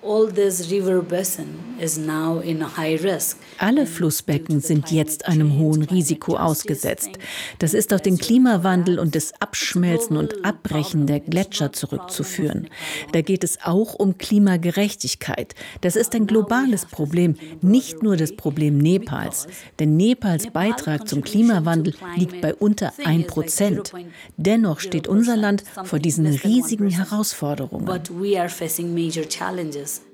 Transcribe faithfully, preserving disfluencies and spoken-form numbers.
Alle Flussbecken sind jetzt einem hohen Risiko ausgesetzt. Das ist auf den Klimawandel und das Abschmelzen und Abbrechen der Gletscher zurückzuführen. Da geht es auch um Klimagerechtigkeit. Das ist ein globales Problem, nicht nur das Problem Nepals. Denn Nepals Beitrag zum Klimawandel liegt bei unter ein Prozent. Dennoch steht unser Land vor diesen riesigen Herausforderungen.